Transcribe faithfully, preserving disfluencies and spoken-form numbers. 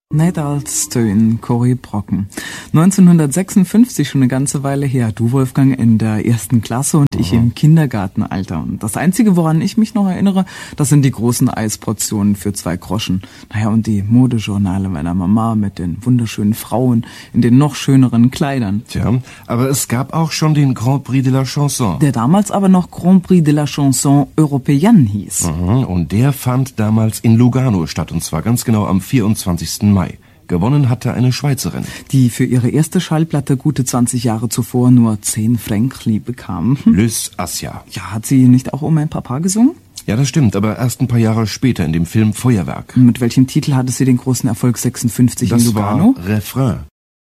Nicht als Tönen, Corrie Brocken. neunzehnhundertsechsundfünfzig, schon eine ganze Weile her. Du, Wolfgang, in der ersten Klasse und ich im Kindergartenalter. Und das Einzige, woran ich mich noch erinnere, das sind die großen Eisportionen für zwei Groschen. Naja, und die Modejournale meiner Mama mit den wunderschönen Frauen in den noch schöneren Kleidern. Tja, aber es gab auch schon den Grand Prix de la Chanson. Der damals aber noch Grand Prix de la Chanson Européenne hieß. Mhm, und der fand damals in Lugano statt, und zwar ganz genau am vierundzwanzigsten Mai. Gewonnen hatte eine Schweizerin, die für ihre erste Schallplatte gute zwanzig Jahre zuvor nur zehn Frankli bekam. Lys Assia. Ja, hat sie nicht auch um mein Papa gesungen? Ja, das stimmt, aber erst ein paar Jahre später in dem Film Feuerwerk. Mit welchem Titel hatte sie den großen Erfolg sechsundfünfzig das in Lugano? Das war Refrain.